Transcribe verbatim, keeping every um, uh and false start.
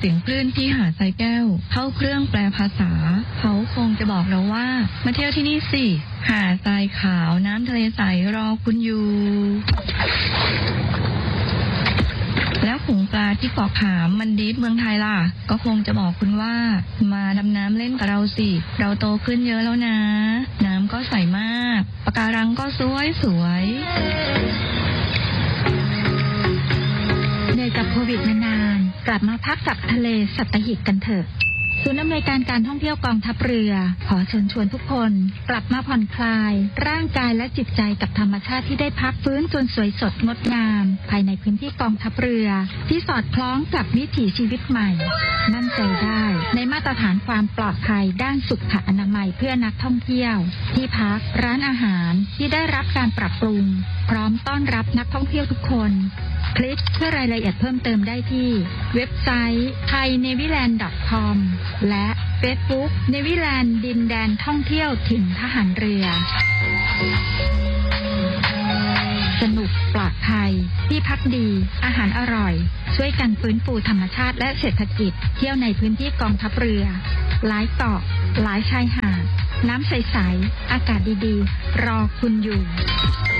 สียงคลื่นที่หาดทรายแก้วเข้าเครื่องแปลภาษาเขาคงจะบอกเราว่ามาเที่ยวที่นี่สิหาดทรายขาวน้ำทะเลใสรอคุณอยู่แล้วขุงปลาที่เกาะขามมันดีเมืองไทยล่ะก็คงจะบอกคุณว่ามาดำน้ำเล่นกับเราสิเราโตขึ้นเยอะแล้วนะน้ำก็ใสมากปะการังก็สวยสวยเหนื่อยกับโควิดมานานกลับมาพักกับทะเลสัตหีบกันเถอะศูนย์อำนวยการการท่องเที่ยวกองทัพเรือขอเชิญชวนทุกคนกลับมาผ่อนคลายร่างกายและจิตใจกับธรรมชาติที่ได้พักฟื้นจนสวยสดงดงามภายในพื้นที่กองทัพเรือที่สอดคล้องกับวิถีชีวิตใหม่มั่นใจได้ในมาตรฐานความปลอดภัยด้านสุขอนามัยเพื่อนักท่องเที่ยวที่พักร้านอาหารที่ได้รับการปรับปรุงพร้อมต้อนรับนักท่องเที่ยวทุกคนคลิกเพื่อรายละเอียดเพิ่มเติมได้ที่เว็บไซต์ ไทยเนวิแลนด์ ดอท คอม และ เฟซบุ๊ก เนวิแลนด์ดินแดนท่องเที่ยวถิ่นทหารเรือสนุกปลอดภัยที่พักดีอาหารอร่อยช่วยกันฟื้นฟูธรรมชาติและเศรษฐกิจเที่ยวในพื้นที่กองทัพเรือหลายเกาะหลายชายหาดน้ำใสๆอากาศดีๆรอคุณอยู่